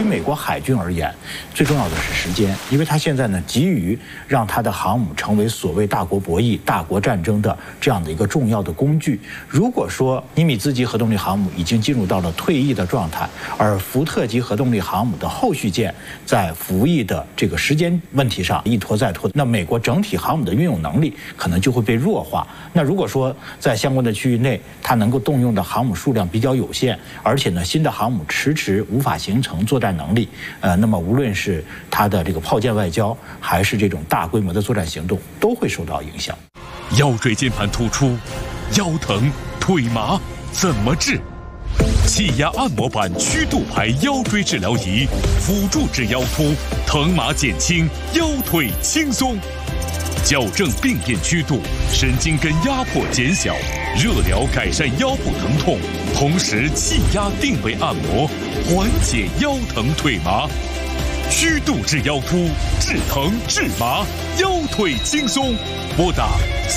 美国海军而言，最重要的是时间，因为它现在呢急于让它的航母成为所谓大国博弈、大国战争的这样的一个重要的工具。如果说尼米兹级核动力航母已经进入到了退役的状态，而福特级核动力航母的后续舰在服役的这个时间问题上一拖再拖，那美国整体航母的运用能力可能就会被弱化。那如果说在相关的区域内，它能够动用的航母数量比较有限，而且呢新的航母迟迟无法形成作战能力，那么无论是它的这个炮舰外交，还是这种大规模的作战行动，都会受到影响。 腰椎间盘突出、腰疼、腿麻怎么治？气压按摩板曲度排腰椎治疗仪，辅助治腰突，疼麻减轻，腰腿轻松。矫正病变曲度，神经根压迫减小，热疗改善腰部疼痛，同时气压定位按摩，缓解腰疼腿麻。曲度治腰突，治疼治麻，腰腿轻松。拨打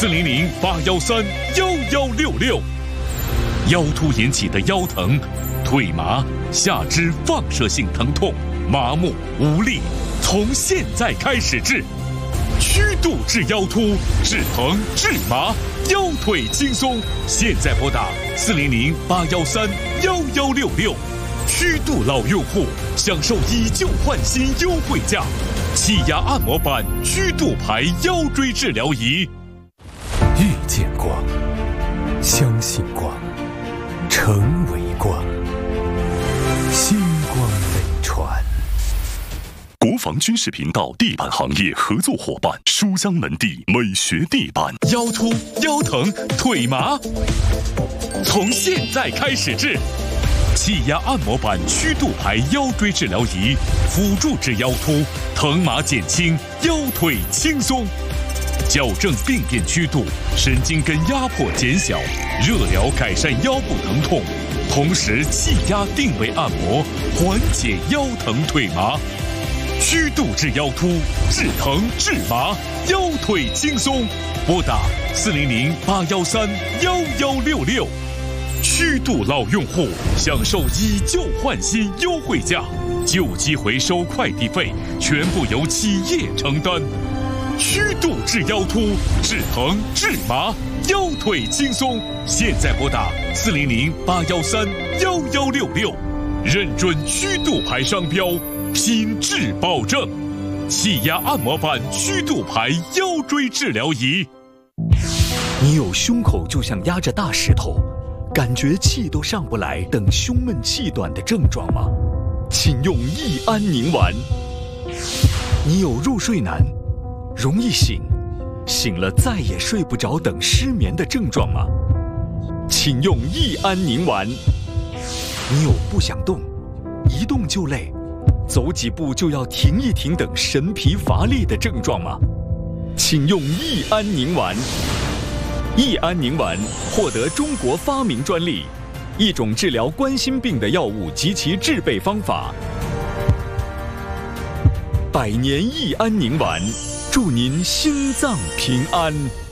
400-813-1166。腰突引起的腰疼、腿麻、下肢放射性疼痛、麻木无力，从现在开始治。曲度治腰突，治疼治麻，腰腿轻松。现在拨打400-813-1166。曲度老用户享受以旧换新优惠价，气压按摩板曲度排腰椎治疗仪。 遇见光，相信光，成为光，星光飞船。 国防军事频道地板行业合作伙伴，书香门第美学地板。腰突、腰疼、腿麻，从现在开始治。气压按摩板曲度排腰椎治疗仪，辅助治腰突，疼麻减轻，腰腿轻松。矫正病变曲度，神经根压迫减小，热疗改善腰部疼痛，同时气压定位按摩，缓解腰疼腿麻。曲度治腰突，治疼治麻，腰腿轻松。拨打400-813-1166。曲度老用户享受以旧换新优惠价，旧机回收快递费全部由企业承担。曲度治腰突，治疼治麻，腰腿轻松。现在拨打400-813-1166，认准曲度牌商标，品质保证。气压按摩板曲度牌腰椎治疗仪。 你有胸口就像压着大石头，感觉气都上不来等胸闷气短的症状吗？请用益安宁丸。你有入睡难、容易醒了再也睡不着等失眠的症状吗？请用益安宁丸。你有不想动、一动就累、走几步就要停一停等神疲乏力的症状吗？请用益安宁丸。益安宁丸获得中国发明专利，一种治疗冠心病的药物及其制备方法。100年益安宁丸，祝您心脏平安。